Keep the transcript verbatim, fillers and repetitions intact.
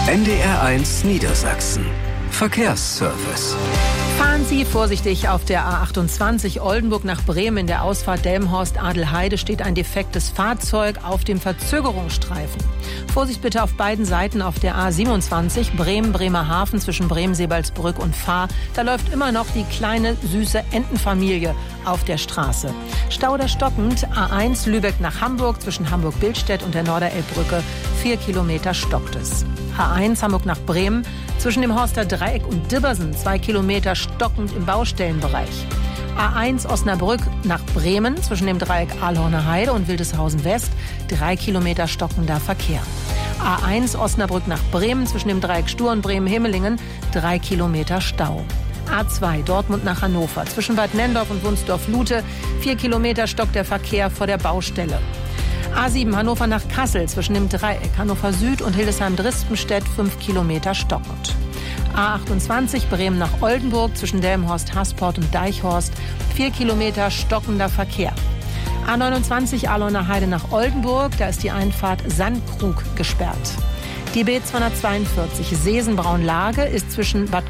N D R eins Niedersachsen. Verkehrsservice. Fahren Sie vorsichtig auf der A achtundzwanzig Oldenburg nach Bremen. In der Ausfahrt Delmenhorst-Adelheide steht ein defektes Fahrzeug auf dem Verzögerungsstreifen. Vorsicht bitte auf beiden Seiten auf der A siebenundzwanzig Bremen-Bremerhaven zwischen Bremen-Sebalsbrück und Fahr. Da läuft immer noch die kleine, süße Entenfamilie auf der Straße. Stau oder stockend, A eins Lübeck nach Hamburg zwischen Hamburg-Billstedt und der Norderelbbrücke. Vier Kilometer stockt es. A eins Hamburg nach Bremen zwischen dem Horster Dreieck und Dibbersen. Zwei Kilometer stockend im Baustellenbereich. A eins Osnabrück nach Bremen zwischen dem Dreieck Ahlhorner Heide und Wildeshausen West. Drei Kilometer stockender Verkehr. A eins Osnabrück nach Bremen zwischen dem Dreieck Stur und Bremen-Himmelingen. Drei Kilometer Stau. A zwei Dortmund nach Hannover zwischen Bad Nenndorf und Wunsdorf-Lute. Vier Kilometer stockt der Verkehr vor der Baustelle. A sieben Hannover nach Kassel zwischen dem Dreieck Hannover Süd und Hildesheim-Drispenstedt. Fünf Kilometer stockend. A achtundzwanzig Bremen nach Oldenburg zwischen Delmenhorst, Hasport und Deichhorst. Vier Kilometer stockender Verkehr. A neunundzwanzig Ahlhorner Heide nach Oldenburg, da ist die Einfahrt Sandkrug gesperrt. Die B zweihundertzweiundvierzig Sesenbraun-Lage ist zwischen Bad